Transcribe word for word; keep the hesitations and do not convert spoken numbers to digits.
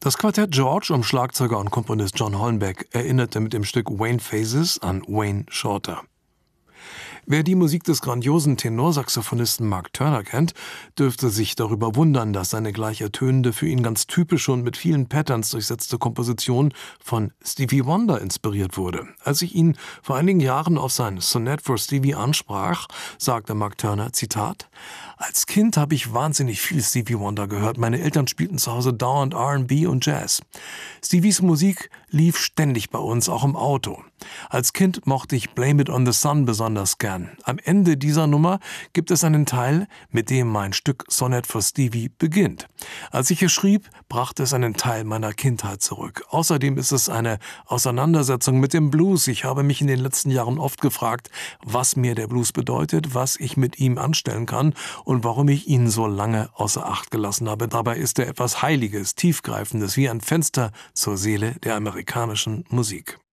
Das Quartett George um Schlagzeuger und Komponist John Hornbeck erinnerte mit dem Stück Wayne Phases an Wayne Shorter. Wer die Musik des grandiosen Tenorsaxophonisten Mark Turner kennt, dürfte sich darüber wundern, dass seine gleich ertönende, für ihn ganz typische und mit vielen Patterns durchsetzte Komposition von Stevie Wonder inspiriert wurde. Als ich ihn vor einigen Jahren auf sein Sonnet for Stevie ansprach, sagte Mark Turner, Zitat, »Als Kind habe ich wahnsinnig viel Stevie Wonder gehört. Meine Eltern spielten zu Hause dauernd R and B und Jazz. Stevies Musik lief ständig bei uns, auch im Auto. Als Kind mochte ich Blame It on the Sun besonders gern. Am Ende dieser Nummer gibt es einen Teil, mit dem mein Stück Sonnet for Stevie beginnt. Als ich es schrieb, brachte es einen Teil meiner Kindheit zurück. Außerdem ist es eine Auseinandersetzung mit dem Blues. Ich habe mich in den letzten Jahren oft gefragt, was mir der Blues bedeutet, was ich mit ihm anstellen kann und warum ich ihn so lange außer Acht gelassen habe. Dabei ist er etwas Heiliges, Tiefgreifendes, wie ein Fenster zur Seele der amerikanischen Musik.«